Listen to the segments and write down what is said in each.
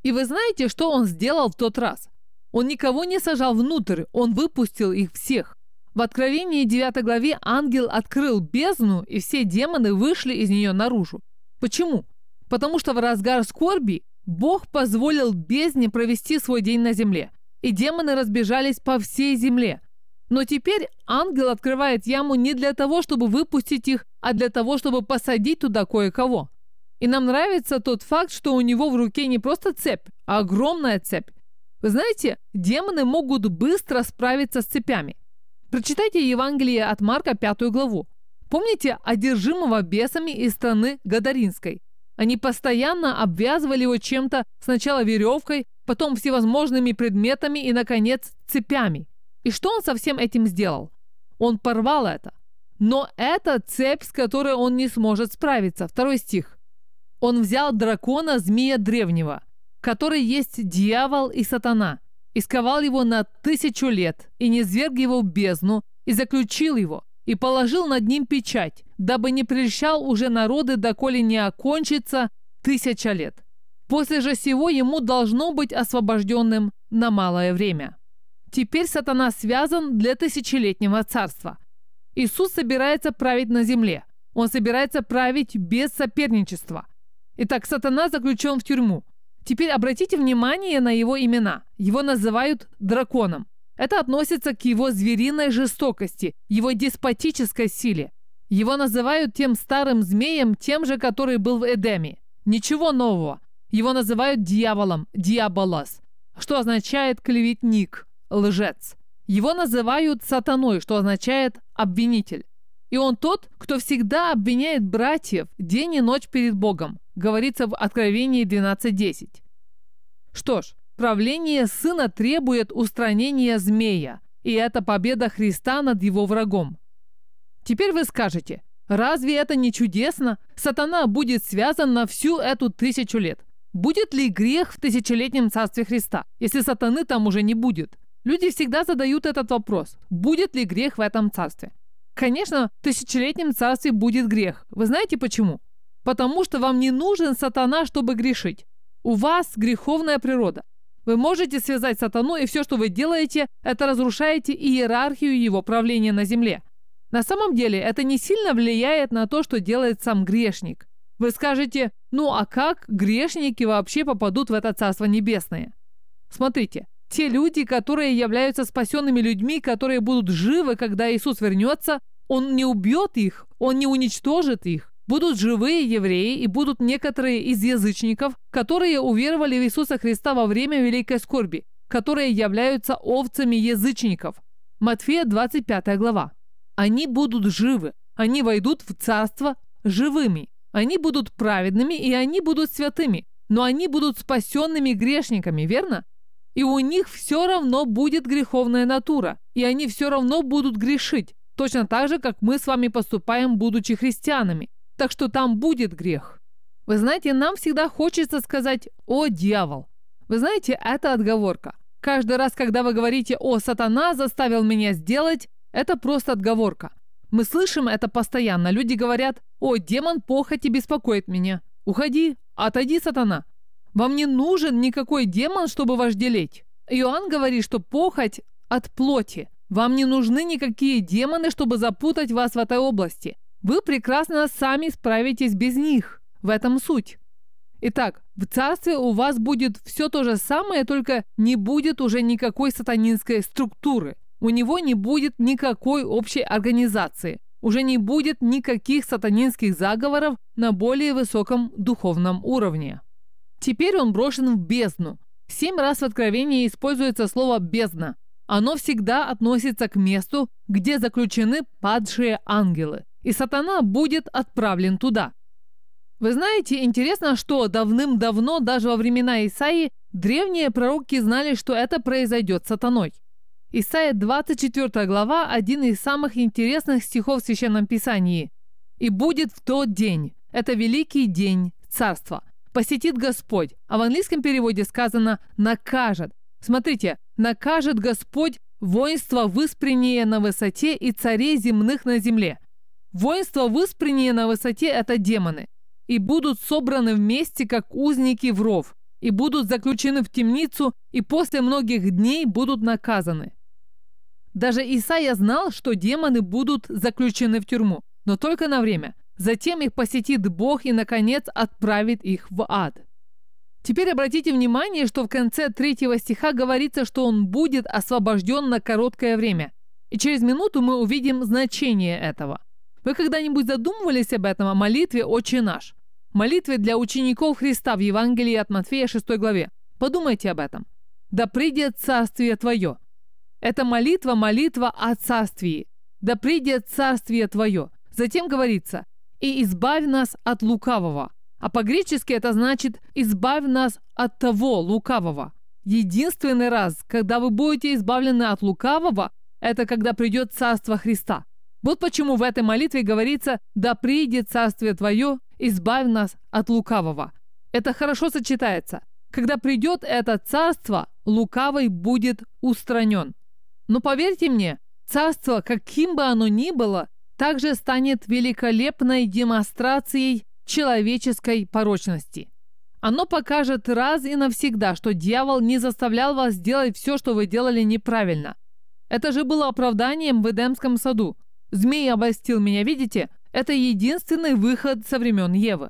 И вы знаете, что он сделал в тот раз? Он никого не сажал внутрь, он выпустил их всех. В Откровении 9 главе ангел открыл бездну, и все демоны вышли из нее наружу. Почему? Потому что в разгар скорби Бог позволил бездне провести свой день на земле, и демоны разбежались по всей земле. Но теперь ангел открывает яму не для того, чтобы выпустить их, а для того, чтобы посадить туда кое-кого. И нам нравится тот факт, что у него в руке не просто цепь, а огромная цепь. Вы знаете, демоны могут быстро справиться с цепями. Прочитайте Евангелие от Марка 5 главу. Помните одержимого бесами из страны Гадаринской? Они постоянно обвязывали его чем-то, сначала веревкой, потом всевозможными предметами и, наконец, цепями. И что он со всем этим сделал? Он порвал это. Но это цепь, с которой он не сможет справиться. 2 стих. Он взял дракона, змея древнего, который есть дьявол и сатана, и сковал его на 1000 лет, и низверг его в бездну, и заключил его, и положил над ним печать, дабы не прельщал уже народы, доколе не окончится 1000 лет. После же сего ему должно быть освобожденным на малое время. Теперь сатана связан для тысячелетнего царства. Иисус собирается править на земле. Он собирается править без соперничества. Итак, сатана заключен в тюрьму. Теперь обратите внимание на его имена. Его называют драконом. Это относится к его звериной жестокости, его деспотической силе. Его называют тем старым змеем, тем же, который был в Эдеме. Ничего нового. Его называют дьяволом, диаболос, что означает клеветник, лжец. Его называют сатаной, что означает обвинитель. И он тот, кто всегда обвиняет братьев день и ночь перед Богом, говорится в Откровении 12:10. Что ж, правление Сына требует устранения змея, и это победа Христа над его врагом. Теперь вы скажете, разве это не чудесно? Сатана будет связан на всю эту 1000 лет. Будет ли грех в тысячелетнем царстве Христа, если сатаны там уже не будет? Люди всегда задают этот вопрос. Будет ли грех в этом царстве? Конечно, в тысячелетнем царстве будет грех. Вы знаете почему? Потому что вам не нужен сатана, чтобы грешить. У вас греховная природа. Вы можете связать сатану, и все, что вы делаете, это разрушаете иерархию его правления на земле. На самом деле, это не сильно влияет на то, что делает сам грешник. Вы скажете, ну а как грешники вообще попадут в это Царство Небесное? Смотрите, те люди, которые являются спасенными людьми, которые будут живы, когда Иисус вернется, Он не убьет их, Он не уничтожит их. Будут живые евреи и будут некоторые из язычников, которые уверовали в Иисуса Христа во время Великой Скорби, которые являются овцами язычников. Матфея 25 глава. Они будут живы, они войдут в Царство живыми. Они будут праведными и они будут святыми, но они будут спасенными грешниками, верно? И у них все равно будет греховная натура, и они все равно будут грешить, точно так же, как мы с вами поступаем, будучи христианами. Так что там будет грех. Вы знаете, нам всегда хочется сказать «О, дьявол». Вы знаете, это отговорка. Каждый раз, когда вы говорите «О, сатана заставил меня сделать», это просто отговорка. Мы слышим это постоянно. Люди говорят «О, демон похоти беспокоит меня». Уходи, отойди, сатана. Вам не нужен никакой демон, чтобы вожделеть. Иоанн говорит, что похоть от плоти. Вам не нужны никакие демоны, чтобы запутать вас в этой области. Вы прекрасно сами справитесь без них. В этом суть. Итак, в царстве у вас будет все то же самое, только не будет уже никакой сатанинской структуры. У него не будет никакой общей организации. Уже не будет никаких сатанинских заговоров на более высоком духовном уровне. Теперь он брошен в бездну. 7 раз в Откровении используется слово «бездна». Оно всегда относится к месту, где заключены падшие ангелы. И сатана будет отправлен туда. Вы знаете, интересно, что давным-давно, даже во времена Исаии, древние пророки знали, что это произойдет с сатаной. Исайя 24 глава – один из самых интересных стихов в Священном Писании. «И будет в тот день, это великий день царства, посетит Господь». А в английском переводе сказано «накажет». Смотрите, «накажет Господь воинство выспреннее на высоте и царей земных на земле». Воинство выспреннее на высоте – это демоны. «И будут собраны вместе, как узники в ров, и будут заключены в темницу, и после многих дней будут наказаны. Даже Исаия знал, что демоны будут заключены в тюрьму, но только на время. Затем их посетит Бог и, наконец, отправит их в ад. Теперь обратите внимание, что в конце 3 стиха говорится, что он будет освобожден на короткое время. И через минуту мы увидим значение этого. Вы когда-нибудь задумывались об этом, о молитве «Отче наш»? Молитве для учеников Христа в Евангелии от Матфея 6 главе. Подумайте об этом. «Да придет царствие Твое». Это молитва о царствии. «Да придет царствие Твое». Затем говорится «И избавь нас от лукавого». А по-гречески это значит «избавь нас от того лукавого». Единственный раз, когда вы будете избавлены от лукавого, это когда придет Царство Христа. Вот почему в этой молитве говорится «Да придет царствие Твое, избавь нас от лукавого». Это хорошо сочетается. Когда придет это царство, лукавый будет устранен. Но поверьте мне, царство, каким бы оно ни было, также станет великолепной демонстрацией человеческой порочности. Оно покажет раз и навсегда, что дьявол не заставлял вас делать все, что вы делали неправильно. Это же было оправданием в Эдемском саду. Змей обольстил меня, видите? Это единственный выход со времен Евы.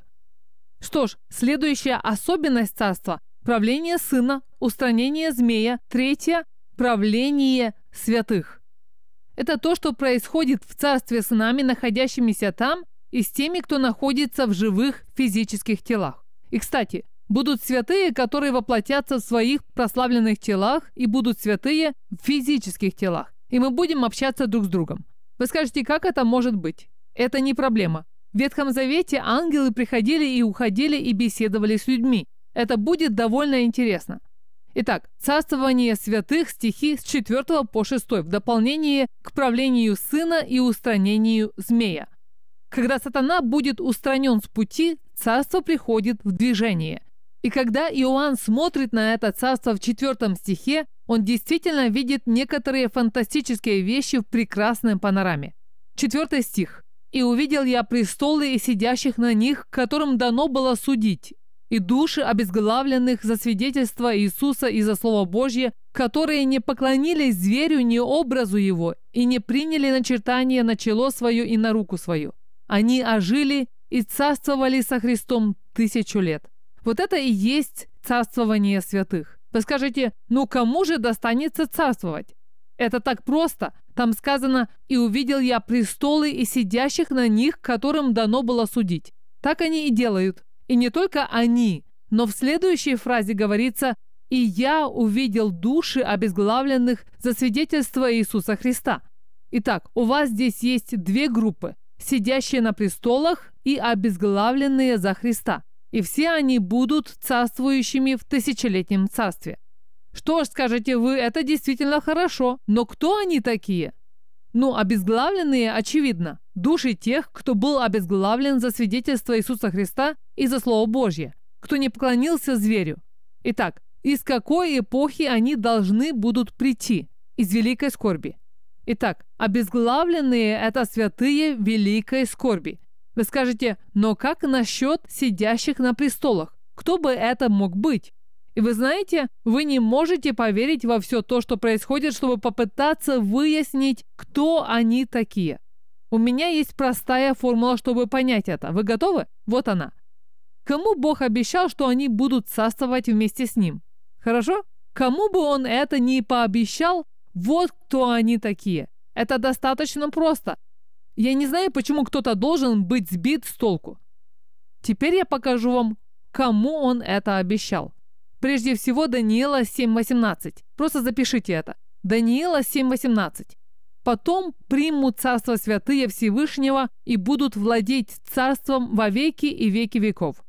Что ж, следующая особенность царства – правление Сына, устранение змея, третье – правление святых. Это то, что происходит в царстве с нами, находящимися там, и с теми, кто находится в живых физических телах. И, кстати, будут святые, которые воплотятся в своих прославленных телах, и будут святые в физических телах. И мы будем общаться друг с другом. Вы скажете, как это может быть? Это не проблема. В Ветхом Завете ангелы приходили и уходили и беседовали с людьми. Это будет довольно интересно. Итак, царствование святых, стихи с 4 по 6 в дополнение к правлению Сына и устранению змея. Когда сатана будет устранен с пути, царство приходит в движение. И когда Иоанн смотрит на это царство в 4 стихе, он действительно видит некоторые фантастические вещи в прекрасной панораме. 4 стих. «И увидел я престолы и сидящих на них, которым дано было судить, и души обезглавленных за свидетельство Иисуса и за Слово Божье, которые не поклонились зверю ни образу его, и не приняли начертание на чело свое и на руку свою. Они ожили и царствовали со Христом 1000 лет». Вот это и есть царствование святых. Вы скажете, ну кому же достанется царствовать? Это так просто. Там сказано «И увидел я престолы и сидящих на них, которым дано было судить». Так они и делают. И не только они, но в следующей фразе говорится «И я увидел души обезглавленных за свидетельство Иисуса Христа». Итак, у вас здесь есть две группы – сидящие на престолах и обезглавленные за Христа. И все они будут царствующими в тысячелетнем царстве. Что ж, скажете вы, это действительно хорошо, но кто они такие? Ну, обезглавленные, очевидно, души тех, кто был обезглавлен за свидетельство Иисуса Христа и за Слово Божье, кто не поклонился зверю. Итак, из какой эпохи они должны будут прийти? Из великой скорби. Итак, обезглавленные – это святые великой скорби. Вы скажете, но как насчет сидящих на престолах? Кто бы это мог быть? И вы знаете, вы не можете поверить во все то, что происходит, чтобы попытаться выяснить, кто они такие. У меня есть простая формула, чтобы понять это. Вы готовы? Вот она. Кому Бог обещал, что они будут царствовать вместе с Ним? Хорошо? Кому бы Он это ни пообещал, вот кто они такие. Это достаточно просто. Я не знаю, почему кто-то должен быть сбит с толку. Теперь я покажу вам, кому Он это обещал. Прежде всего, Даниила 7:18. Просто запишите это. Даниила 7:18. «Потом примут царство святые Всевышнего и будут владеть царством во веки и веки веков».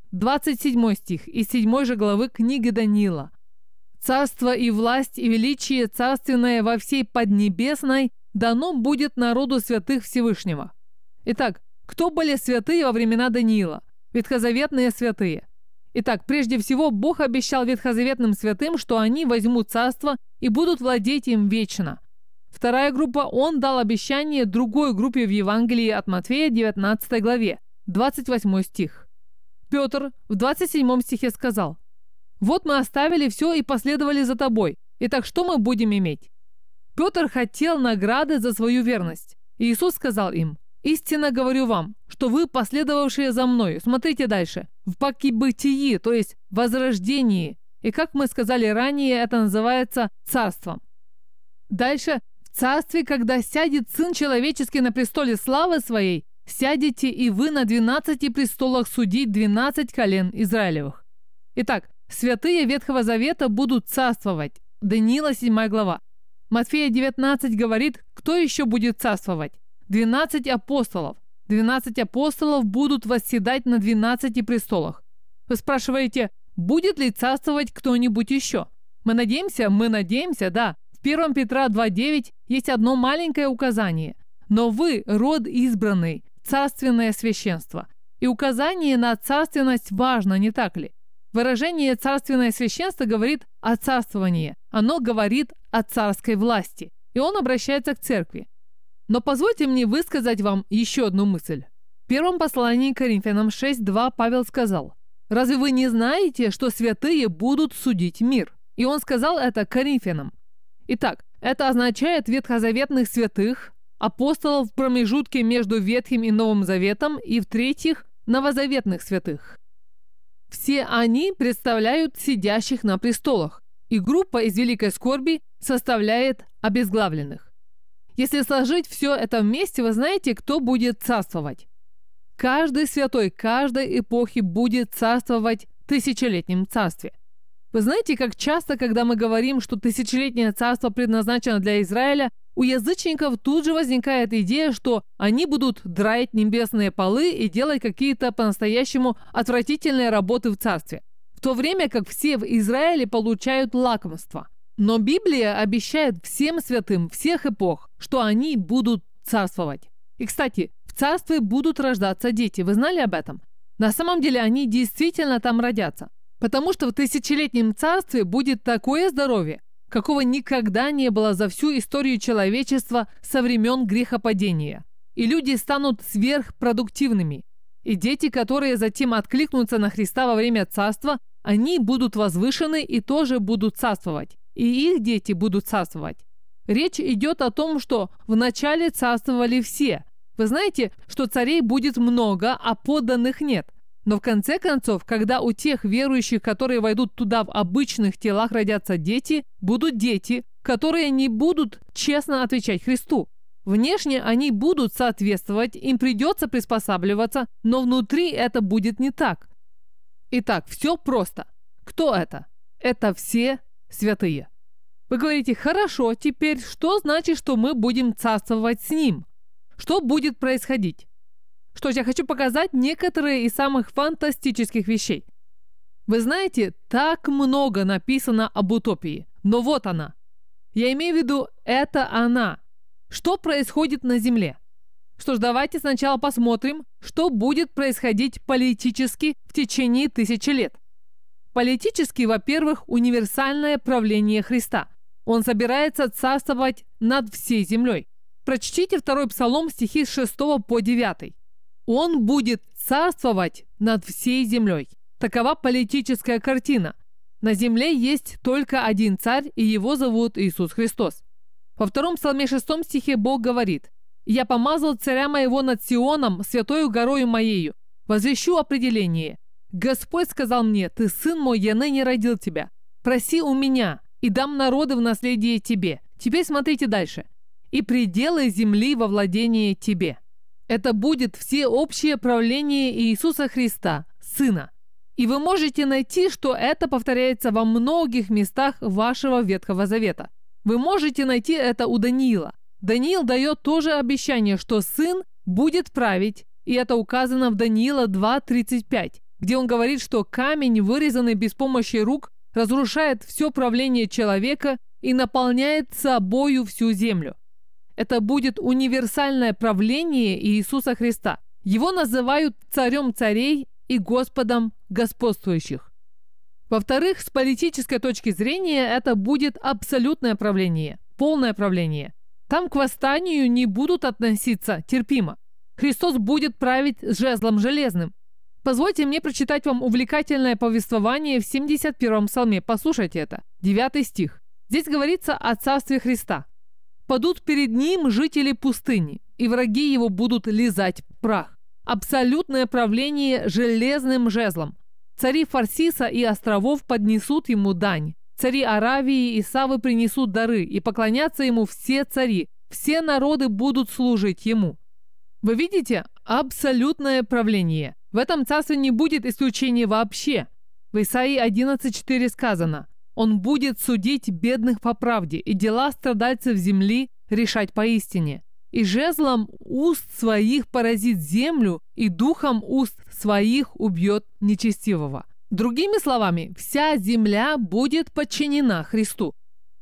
27 стих из 7 же главы книги Даниила. «Царство и власть и величие царственное во всей поднебесной дано будет народу святых Всевышнего». Итак, кто были святые во времена Даниила? Ветхозаветные святые. Итак, прежде всего, Бог обещал ветхозаветным святым, что они возьмут царство и будут владеть им вечно. Вторая группа, Он дал обещание другой группе в Евангелии от Матфея, 19 главе, 28 стих. Петр в 27 стихе сказал: Вот мы оставили все и последовали за тобой. Итак, что мы будем иметь?» Петр хотел награды за свою верность. И Иисус сказал им: «Истинно говорю вам, что вы, последовавшие за мною, смотрите дальше, в покибытии, то есть возрождении, и, как мы сказали ранее, это называется царством. Дальше, в царстве, когда сядет Сын Человеческий на престоле славы Своей, сядете и вы на 12 престолах судить 12 колен Израилевых». Итак, святые Ветхого Завета будут царствовать. Даниила 7 глава. Матфея 19 говорит, кто еще будет царствовать? 12 апостолов. 12 апостолов будут восседать на 12 престолах. Вы спрашиваете, будет ли царствовать кто-нибудь еще? Мы надеемся, да. В 1 Петра 2:9 есть одно маленькое указание. Но вы, род избранный, царственное священство. И указание на царственность важно, не так ли? Выражение «царственное священство» говорит о царствовании. Оно говорит о царской власти. И он обращается к церкви. Но позвольте мне высказать вам еще одну мысль. В первом послании к Коринфянам 6:2 Павел сказал: «Разве вы не знаете, что святые будут судить мир?» И он сказал это Коринфянам. Итак, это означает ветхозаветных святых, апостолов в промежутке между Ветхим и Новым Заветом, и, в-третьих, новозаветных святых. Все они представляют сидящих на престолах, и группа из великой скорби составляет обезглавленных. Если сложить все это вместе, вы знаете, кто будет царствовать. Каждый святой каждой эпохи будет царствовать в тысячелетнем царстве. Вы знаете, как часто, когда мы говорим, что тысячелетнее царство предназначено для Израиля, у язычников тут же возникает идея, что они будут драить небесные полы и делать какие-то по-настоящему отвратительные работы в царстве, в то время как все в Израиле получают лакомство. Но Библия обещает всем святым всех эпох, что они будут царствовать. И, кстати, в царстве будут рождаться дети. Вы знали об этом? На самом деле они действительно там родятся. Потому что в тысячелетнем царстве будет такое здоровье, какого никогда не было за всю историю человечества со времен грехопадения. И люди станут сверхпродуктивными. И дети, которые затем откликнутся на Христа во время царства, они будут возвышены и тоже будут царствовать. И их дети будут царствовать. Речь идет о том, что вначале царствовали все. Вы знаете, что царей будет много, а подданных нет. Но в конце концов, когда у тех верующих, которые войдут туда в обычных телах, родятся дети, будут дети, которые не будут честно отвечать Христу. Внешне они будут соответствовать, им придется приспосабливаться, но внутри это будет не так. Итак, все просто. Кто это? Это все святые. Вы говорите: хорошо, теперь что значит, что мы будем царствовать с Ним? Что будет происходить? Что ж, я хочу показать некоторые из самых фантастических вещей. Вы знаете, так много написано об утопии, но вот она. Я имею в виду, это она. Что происходит на Земле? Что ж, давайте сначала посмотрим, что будет происходить политически в течение 1000 лет. Политически, во-первых, универсальное правление Христа. Он собирается царствовать над всей землей. Прочтите 2 Псалом, стихи с 6 по 9. Он будет царствовать над всей землей. Такова политическая картина. На земле есть только один царь, и его зовут Иисус Христос. Во 2 Псалме 6 стихе Бог говорит: «Я помазал царя моего над Сионом, святою горою моею. Возвещу определение. Господь сказал мне: ты сын мой, я ныне родил тебя. Проси у меня, и дам народы в наследие тебе». Теперь смотрите дальше. «И пределы земли во владение тебе». Это будет всеобщее правление Иисуса Христа, Сына. И вы можете найти, что это повторяется во многих местах вашего Ветхого Завета. Вы можете найти это у Даниила. Даниил дает тоже обещание, что Сын будет править, и это указано в Даниила 2:35, где он говорит, что камень, вырезанный без помощи рук, разрушает все правление человека и наполняет собою всю землю. Это будет универсальное правление Иисуса Христа. Его называют царем царей и Господом господствующих. Во-вторых, с политической точки зрения, это будет абсолютное правление, полное правление. Там к восстанию не будут относиться терпимо. Христос будет править с жезлом железным. Позвольте мне прочитать вам увлекательное повествование в 71-м псалме. Послушайте это. 9 стих. Здесь говорится о Царстве Христа. «Падут перед Ним жители пустыни, и враги Его будут лизать прах. Абсолютное правление железным жезлом. Цари Фарсиса и островов поднесут Ему дань. Цари Аравии и Савы принесут дары, и поклонятся Ему все цари. Все народы будут служить Ему». Вы видите? Абсолютное правление. В этом царстве не будет исключения вообще. В Исаии 11:4 сказано: «Он будет судить бедных по правде, и дела страдальцев земли решать поистине. И жезлом уст своих поразит землю, и духом уст своих убьет нечестивого». Другими словами, вся земля будет подчинена Христу.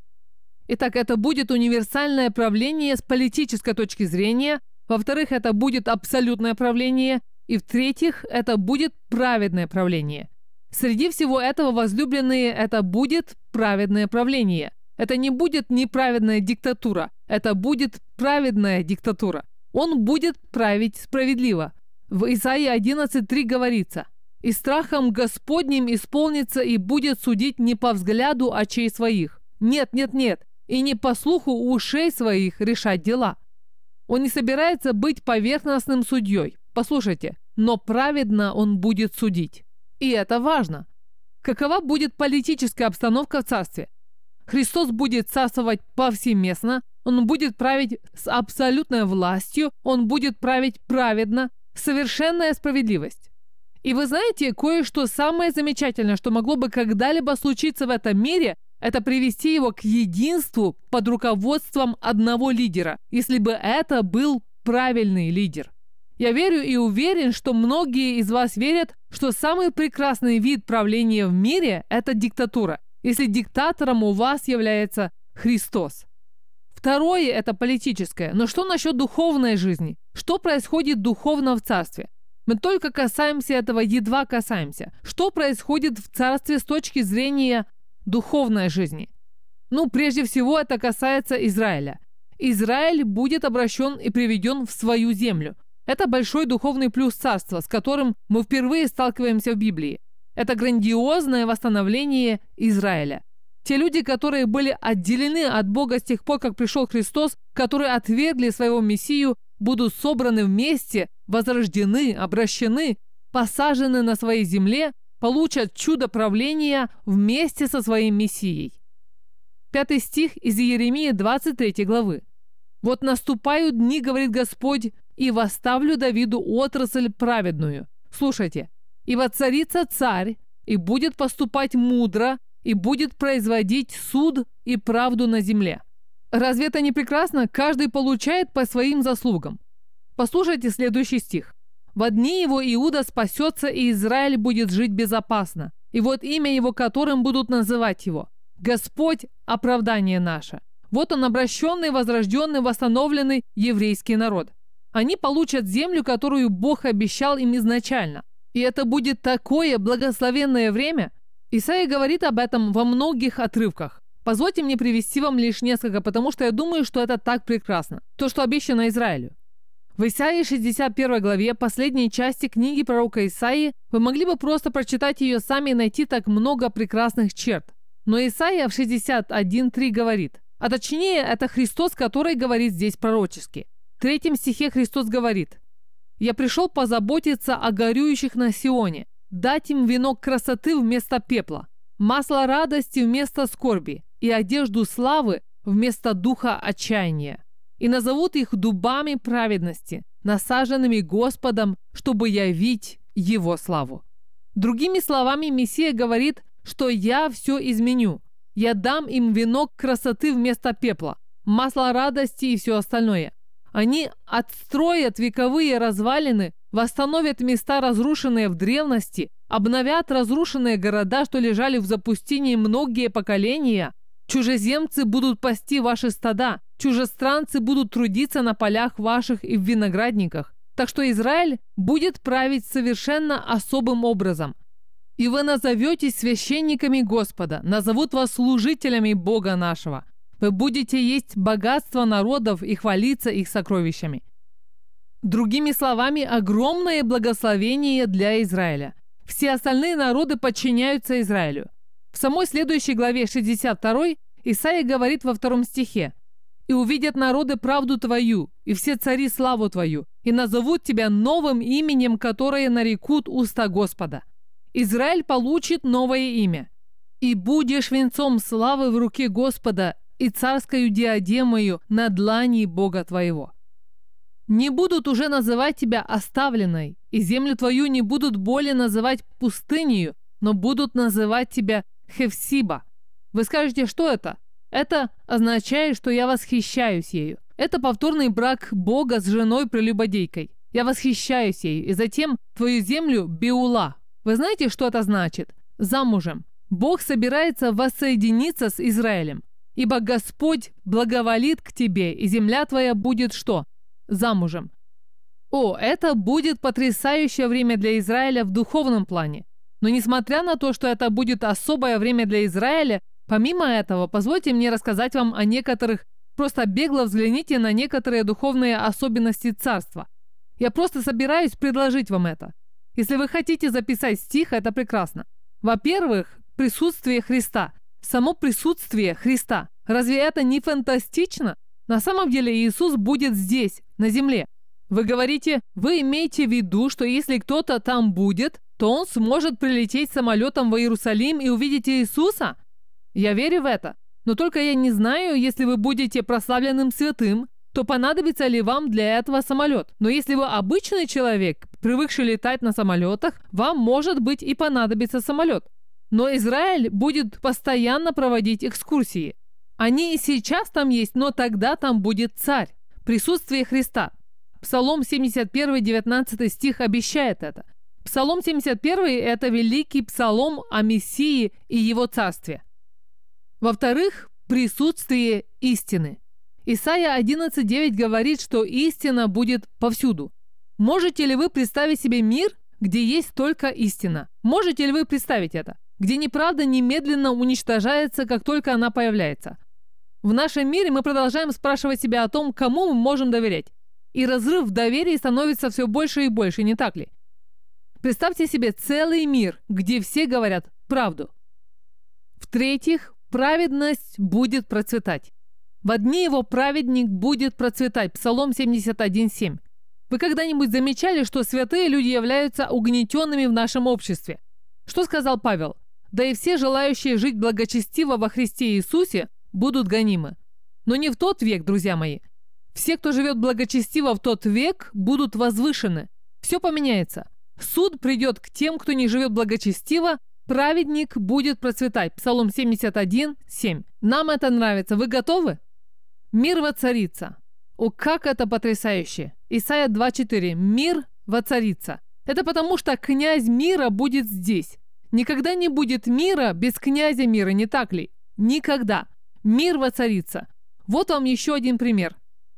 Итак, это будет универсальное правление с политической точки зрения. Во-вторых, это будет абсолютное правление. И в-третьих, это будет праведное правление. Среди всего этого, возлюбленные, это будет праведное правление. Это не будет неправедная диктатура, это будет праведная диктатура. Он будет править справедливо. В Исаии 11:3 говорится: «И страхом Господним исполнится и будет судить не по взгляду очей своих. Нет, и не по слуху ушей своих решать дела». Он не собирается быть поверхностным судьей. Послушайте, но праведно он будет судить. И это важно. Какова будет политическая обстановка в царстве? Христос будет царствовать повсеместно, он будет править с абсолютной властью, он будет править праведно, совершенная справедливость. И вы знаете, кое-что самое замечательное, что могло бы когда-либо случиться в этом мире, это привести его к единству под руководством одного лидера, если бы это был правильный лидер. Я верю и уверен, что многие из вас верят, что самый прекрасный вид правления в мире – это диктатура, если диктатором у вас является Христос. Второе – это политическое. Но что насчет духовной жизни? Что происходит духовно в царстве? Мы только касаемся этого, едва касаемся. Что происходит в царстве с точки зрения духовной жизни? Прежде всего, это касается Израиля. Израиль будет обращен и приведен в свою землю. Это большой духовный плюс царства, с которым мы впервые сталкиваемся в Библии. Это грандиозное восстановление Израиля. Те люди, которые были отделены от Бога с тех пор, как пришел Христос, которые отвергли своего Мессию, будут собраны вместе, возрождены, обращены, посажены на своей земле, получат чудо правления вместе со своим Мессией. 5 стих из Иеремии 23 главы. «Вот наступают дни, говорит Господь, и восставлю Давиду отрасль праведную». Слушайте. «И воцарится царь, и будет поступать мудро, и будет производить суд и правду на земле». Разве это не прекрасно? Каждый получает по своим заслугам. Послушайте следующий стих. «Во дни его Иуда спасется, и Израиль будет жить безопасно. И вот имя его, которым будут называть его: Господь – оправдание наше». Вот он, обращенный, возрожденный, восстановленный еврейский народ. Они получат землю, которую Бог обещал им изначально. И это будет такое благословенное время. Исаия говорит об этом во многих отрывках. Позвольте мне привести вам лишь несколько, потому что я думаю, что это так прекрасно. То, что обещано Израилю. В Исаии 61 главе, последней части книги пророка Исаии, вы могли бы просто прочитать ее сами и найти так много прекрасных черт. Но Исаия в 61:3 говорит, а точнее, это Христос, который говорит здесь пророчески. В 3 стихе Христос говорит: «Я пришел позаботиться о горюющих на Сионе, дать им венок красоты вместо пепла, масло радости вместо скорби и одежду славы вместо духа отчаяния. И назовут их дубами праведности, насаженными Господом, чтобы явить Его славу». Другими словами, Мессия говорит, что «я все изменю». Я дам им венок красоты вместо пепла, масло радости и все остальное. Они отстроят вековые развалины, восстановят места, разрушенные в древности, обновят разрушенные города, что лежали в запустении многие поколения. Чужеземцы будут пасти ваши стада, чужестранцы будут трудиться на полях ваших и в виноградниках. Так что Израиль будет править совершенно особым образом. «И вы назоветесь священниками Господа, назовут вас служителями Бога нашего. Вы будете есть богатство народов и хвалиться их сокровищами». Другими словами, огромное благословение для Израиля. Все остальные народы подчиняются Израилю. В самой следующей главе 62 Исаия говорит во 2 стихе: «И увидят народы правду твою, и все цари славу твою, и назовут тебя новым именем, которое нарекут уста Господа». Израиль получит новое имя. «И будешь венцом славы в руке Господа и царскою диадемою на длани Бога твоего». Не будут уже называть тебя оставленной, и землю твою не будут более называть пустынею, но будут называть тебя Хефсиба. Вы скажете, что это? Это означает, что я восхищаюсь ею. Это повторный брак Бога с женой-прелюбодейкой. Я восхищаюсь ею, и затем твою землю Беула. Вы знаете, что это значит? Замужем. Бог собирается воссоединиться с Израилем. Ибо Господь благоволит к тебе, и земля твоя будет что? Замужем. О, это будет потрясающее время для Израиля в духовном плане. Но несмотря на то, что это будет особое время для Израиля, помимо этого, позвольте мне рассказать вам о некоторых, просто бегло взгляните на некоторые духовные особенности царства. Я просто собираюсь предложить вам это. Если вы хотите записать стих, это прекрасно. Во-первых, присутствие Христа. Само присутствие Христа. Разве это не фантастично? На самом деле Иисус будет здесь, на земле. Вы говорите, вы имеете в виду, что если кто-то там будет, то он сможет прилететь самолетом в Иерусалим и увидеть Иисуса? Я верю в это. Но только я не знаю, если вы будете прославленным святым, то понадобится ли вам для этого самолет. Но если вы обычный человек, привыкший летать на самолетах, вам, может быть, и понадобится самолет. Но Израиль будет постоянно проводить экскурсии. Они и сейчас там есть, но тогда там будет царь. Присутствие Христа. Псалом 71, 19 стих обещает это. Псалом 71 – это великий псалом о Мессии и его царстве. Во-вторых, присутствие истины. Исайя 11:9 говорит, что истина будет повсюду. Можете ли вы представить себе мир, где есть только истина? Можете ли вы представить это? Где неправда немедленно уничтожается, как только она появляется? В нашем мире мы продолжаем спрашивать себя о том, кому мы можем доверять. И разрыв в доверии становится все больше и больше, не так ли? Представьте себе целый мир, где все говорят правду. В-третьих, праведность будет процветать. В дни его праведник будет процветать. Псалом 71:7. Вы когда-нибудь замечали, что святые люди являются угнетенными в нашем обществе? Что сказал Павел? Да и все желающие жить благочестиво во Христе Иисусе будут гонимы. Но не в тот век, друзья мои. Все, кто живет благочестиво в тот век, будут возвышены. Все поменяется. Суд придет к тем, кто не живет благочестиво, праведник будет процветать. Псалом 71:7. Нам это нравится. Вы готовы? Мир воцарится. О, как это потрясающе! Исайя 2:4. Мир воцарится. Это потому, что князь мира будет здесь. Никогда не будет мира без князя мира, не так ли? Никогда. Мир воцарится. Вот вам еще один пример.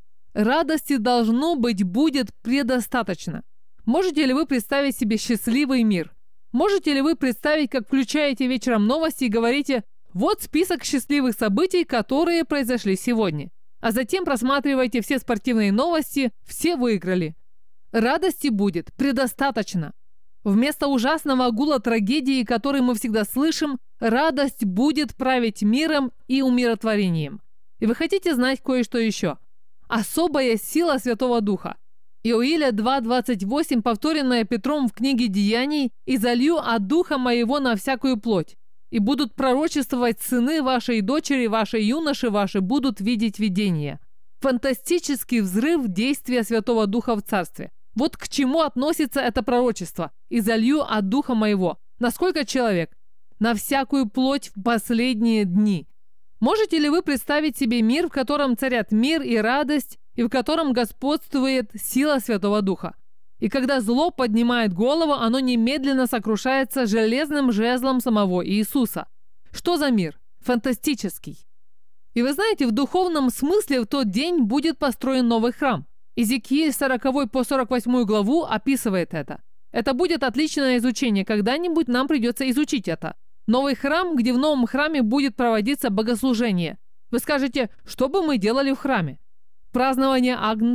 Радости должно быть будет предостаточно. Можете ли вы представить себе счастливый мир? Можете ли вы представить, как включаете вечером новости и говорите: вот список счастливых событий, которые произошли сегодня. А затем просматриваете все спортивные новости, все выиграли. Радости будет предостаточно. Вместо ужасного гула трагедии, который мы всегда слышим, радость будет править миром и умиротворением. И вы хотите знать кое-что еще? Особая сила Святого Духа. Иоиля 2:28, повторенная Петром в книге Деяний: «И залью от Духа моего на всякую плоть, и будут пророчествовать сыны ваши и дочери ваши, юноши ваши будут видеть видения». Фантастический взрыв действия Святого Духа в Царстве. Вот к чему относится это пророчество. «И залью от Духа моего». На сколько человек? На всякую плоть в последние дни. Можете ли вы представить себе мир, в котором царят мир и радость, и в котором господствует сила Святого Духа? И когда зло поднимает голову, оно немедленно сокрушается железным жезлом самого Иисуса. Что за мир? Фантастический. И вы знаете, в духовном смысле в тот день будет построен новый храм. Иезекииль 40 по 48 главу описывает это. Это будет отличное изучение. Когда-нибудь нам придется изучить это. Новый храм, где в новом храме будет проводиться богослужение. Вы скажете, что бы мы делали в храме? Празднование Агнца,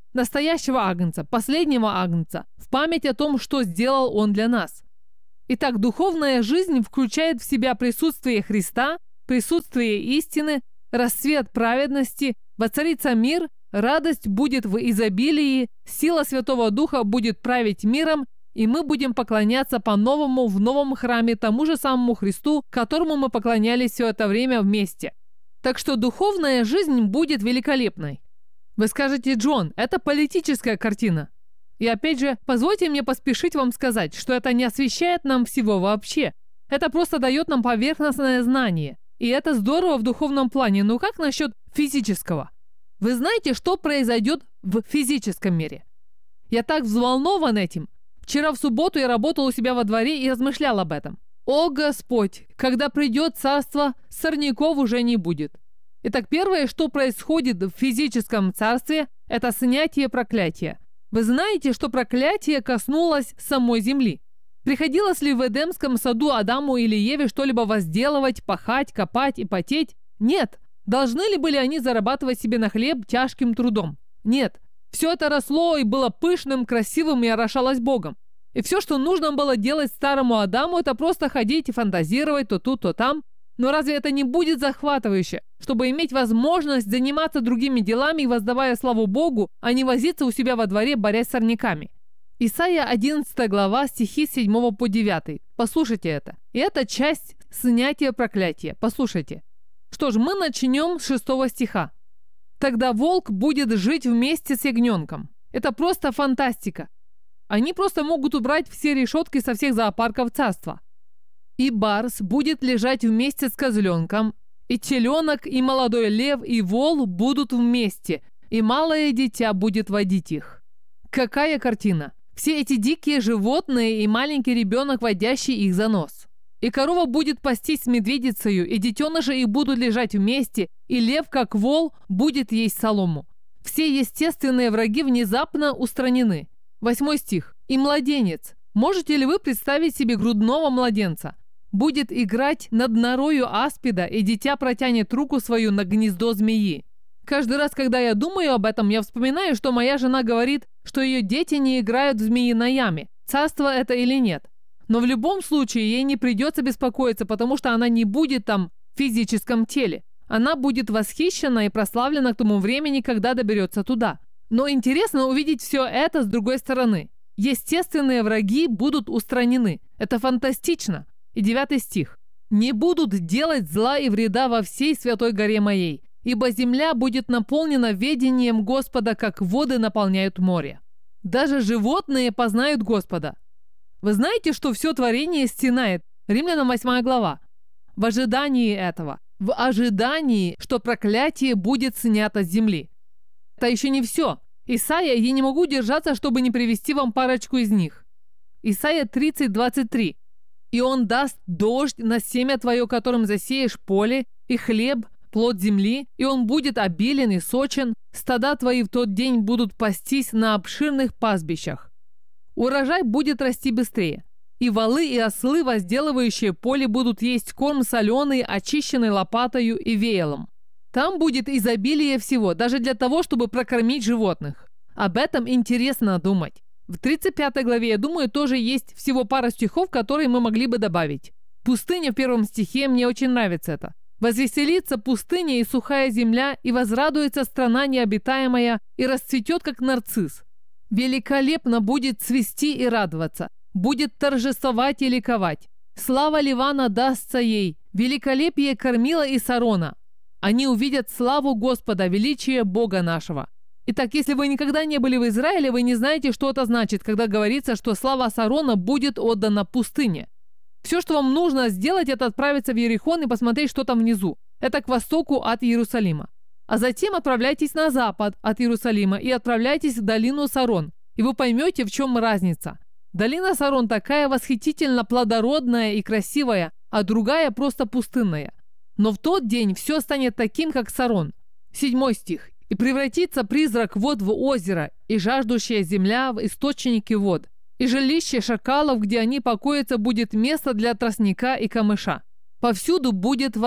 настоящего агнца, последнего агнца, в память о том, что сделал он для нас. Итак, духовная жизнь включает в себя присутствие Христа, присутствие истины, рассвет праведности, воцарится мир, радость будет в изобилии, сила Святого Духа будет править миром, и мы будем поклоняться по-новому в новом храме тому же самому Христу, которому мы поклонялись все это время вместе. Так что духовная жизнь будет великолепной. Вы скажете: Джон, это политическая картина. И опять же, позвольте мне поспешить вам сказать, что это не освещает нам всего вообще. Это просто дает нам поверхностное знание. И это здорово в духовном плане, но как насчет физического? Вы знаете, что произойдет в физическом мире? Я так взволнован этим. Вчера в субботу я работал у себя во дворе и размышлял об этом. О Господь, когда придет царство, сорняков уже не будет. Итак, первое, что происходит в физическом царстве, это снятие проклятия. Вы знаете, что проклятие коснулось самой земли? Приходилось ли в Эдемском саду Адаму или Еве что-либо возделывать, пахать, копать и потеть? Нет. Должны ли были они зарабатывать себе на хлеб тяжким трудом? Нет. Все это росло и было пышным, красивым и орошалось Богом. И все, что нужно было делать старому Адаму, это просто ходить и фантазировать то тут, то там. Но разве это не будет захватывающе, чтобы иметь возможность заниматься другими делами и воздавая славу Богу, а не возиться у себя во дворе, борясь с сорняками? Исайя 11 глава, стихи с 7 по 9. Послушайте это. И это часть снятия проклятия. Послушайте. Что ж, мы начнем с 6 стиха. «Тогда волк будет жить вместе с ягненком». Это просто фантастика. Они просто могут убрать все решетки со всех зоопарков царства. «И барс будет лежать вместе с козленком, и теленок, и молодой лев, и вол будут вместе, и малое дитя будет водить их». Какая картина! Все эти дикие животные и маленький ребенок, водящий их за нос. И корова будет пастись с медведицею, и детеныши их будут лежать вместе, и лев, как вол, будет есть солому. Все естественные враги внезапно устранены. 8 стих. «И младенец». Можете ли вы представить себе грудного младенца? Будет играть над норою аспида, и дитя протянет руку свою на гнездо змеи. Каждый раз, когда я думаю об этом, я вспоминаю, что моя жена говорит, что ее дети не играют в змеиной яме. Царство это или нет. Но в любом случае ей не придется беспокоиться, потому что она не будет там в физическом теле. Она будет восхищена и прославлена к тому времени, когда доберется туда. Но интересно увидеть все это с другой стороны. Естественные враги будут устранены. Это фантастично. И 9 стих. «Не будут делать зла и вреда во всей святой горе моей, ибо земля будет наполнена ведением Господа, как воды наполняют море». Даже животные познают Господа. Вы знаете, что все творение стенает? Римлянам 8 глава. В ожидании этого. В ожидании, что проклятие будет снято с земли. Это еще не все. Исайя, я не могу держаться, чтобы не привести вам парочку из них. Исайя 30:23. «И он даст дождь на семя твое, которым засеешь поле, и хлеб, плод земли, и он будет обилен и сочен. Стада твои в тот день будут пастись на обширных пастбищах. Урожай будет расти быстрее. И волы и ослы, возделывающие поле, будут есть корм соленый, очищенный лопатою и веялом. Там будет изобилие всего, даже для того, чтобы прокормить животных. Об этом интересно думать. В 35 главе, я думаю, тоже есть всего пара стихов, которые мы могли бы добавить. Пустыня в 1 стихе, мне очень нравится это. «Возвеселится пустыня и сухая земля, и возрадуется страна необитаемая, и расцветет, как нарцисс. Великолепно будет цвести и радоваться, будет торжествовать и ликовать. Слава Ливана дастся ей, великолепие Кормила и Сарона. Они увидят славу Господа, величие Бога нашего». Итак, если вы никогда не были в Израиле, вы не знаете, что это значит, когда говорится, что слава Сарона будет отдана пустыне. Все, что вам нужно сделать, это отправиться в Иерихон и посмотреть, что там внизу. Это к востоку от Иерусалима. А затем отправляйтесь на запад от Иерусалима и отправляйтесь в долину Сарон. И вы поймете, в чем разница. Долина Сарон такая восхитительно плодородная и красивая, а другая просто пустынная. Но в тот день все станет таким, как Сарон. 7 стих. «И превратится призрак вод в озеро, и жаждущая земля в источники вод. И жилище шакалов, где они покоятся, будет место для тростника и камыша. Повсюду будет вода,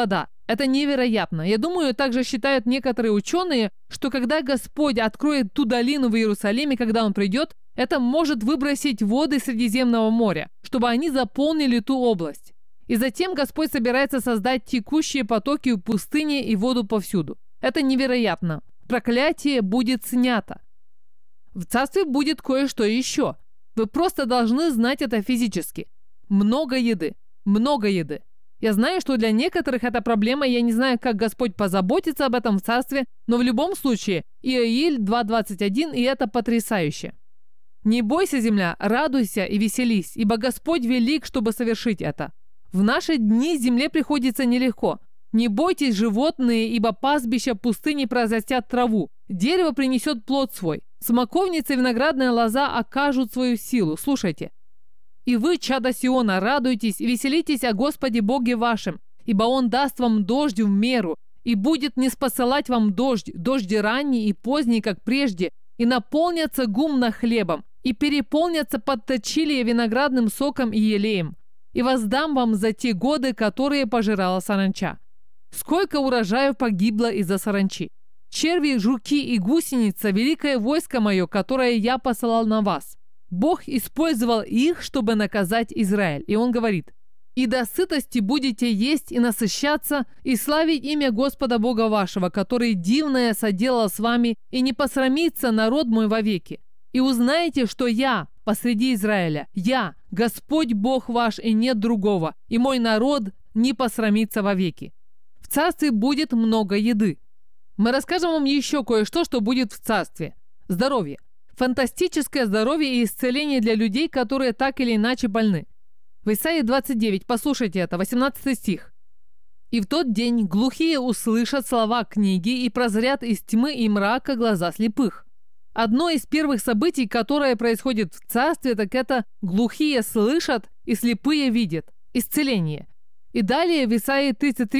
Это невероятно. Я думаю, также считают некоторые ученые, что когда Господь откроет ту долину в Иерусалиме, когда Он придет, это может выбросить воды Средиземного моря, чтобы они заполнили ту область. И затем Господь собирается создать текущие потоки в пустыне и воду повсюду. Это невероятно. Проклятие будет снято. В царстве будет кое-что еще. Вы просто должны знать это физически. Много еды. Много еды. Я знаю, что для некоторых это проблема, я не знаю, как Господь позаботится об этом в царстве, но в любом случае, Иоиль 2:21, и это потрясающе. «Не бойся, земля, радуйся и веселись, ибо Господь велик, чтобы совершить это. В наши дни земле приходится нелегко. Не бойтесь, животные, ибо пастбища пустыни произрастят траву, дерево принесет плод свой, смоковница и виноградная лоза окажут свою силу». Слушайте. «И вы, чада Сиона, радуйтесь и веселитесь о Господе Боге вашем, ибо Он даст вам дождь в меру, и будет не спосылать вам дождь ранний и поздний, как прежде, и наполнятся гумно хлебом, и переполнятся подточилие виноградным соком и елеем, и воздам вам за те годы, которые пожирала саранча. Сколько урожаю погибло из-за саранчи! Черви, жуки и гусеница – великое войско мое, которое я посылал на вас. Бог использовал их, чтобы наказать Израиль. И Он говорит: «И до сытости будете есть и насыщаться, и славить имя Господа Бога вашего, который дивное соделал с вами, и не посрамится народ мой вовеки. И узнаете, что я посреди Израиля, я, Господь Бог ваш, и нет другого, и мой народ не посрамится вовеки». В царстве будет много еды. Мы расскажем вам еще кое-что, что будет в царстве. Здоровье. Фантастическое здоровье и исцеление для людей, которые так или иначе больны. В Исаии 29, послушайте это, 18 стих. «И в тот день глухие услышат слова книги и прозрят из тьмы и мрака глаза слепых». Одно из первых событий, которое происходит в царстве, так это глухие слышат и слепые видят. Исцеление. И далее в Исаии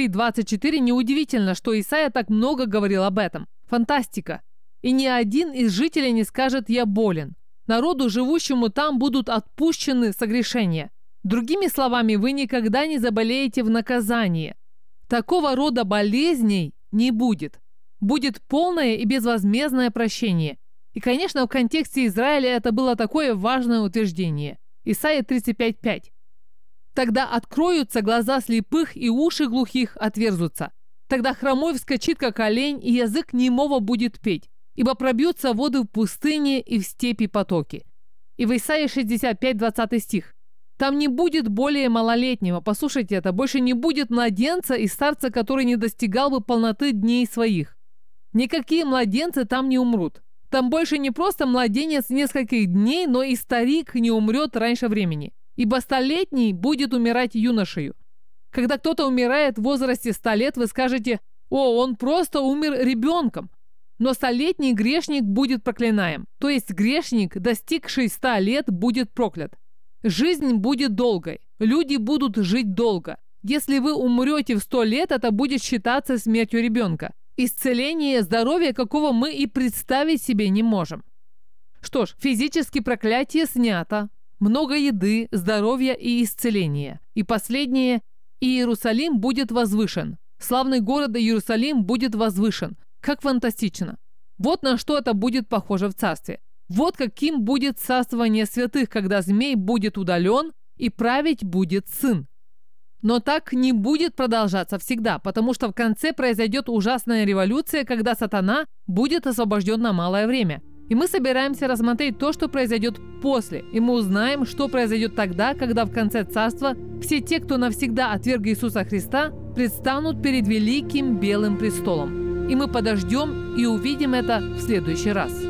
33:24 неудивительно, что Исаия так много говорил об этом. Фантастика. «И ни один из жителей не скажет: я болен. Народу, живущему там, будут отпущены согрешения. Другими словами, вы никогда не заболеете в наказание. Такого рода болезней не будет. Будет полное и безвозмездное прощение». И, конечно, в контексте Израиля это было такое важное утверждение. Исайя 35:5. «Тогда откроются глаза слепых, и уши глухих отверзутся. Тогда хромой вскочит, как олень, и язык немого будет петь. Ибо пробьются воды в пустыне и в степи потоки». И в Исаии 65:20 стих. «Там не будет более малолетнего». Послушайте это. «Больше не будет младенца и старца, который не достигал бы полноты дней своих». Никакие младенцы там не умрут. Там больше не просто младенец нескольких дней, но и старик не умрет раньше времени. Ибо столетний будет умирать юношею. Когда кто-то умирает в возрасте 100 лет, вы скажете: «О, он просто умер ребенком». Но столетний грешник будет проклинаем. То есть грешник, достигший 100 лет, будет проклят. Жизнь будет долгой. Люди будут жить долго. Если вы умрете в 100 лет, это будет считаться смертью ребенка. Исцеление, здоровье, какого мы и представить себе не можем. Что ж, физически проклятие снято. Много еды, здоровья и исцеления. И последнее. Иерусалим будет возвышен. Славный город Иерусалим будет возвышен. Как фантастично. Вот на что это будет похоже в царстве. Вот каким будет царствование святых, когда змей будет удален и править будет сын. Но так не будет продолжаться всегда, потому что в конце произойдет ужасная революция, когда сатана будет освобожден на малое время. И мы собираемся рассмотреть то, что произойдет после. И мы узнаем, что произойдет тогда, когда в конце царства все те, кто навсегда отверг Иисуса Христа, предстанут перед великим белым престолом. И мы подождем и увидим это в следующий раз.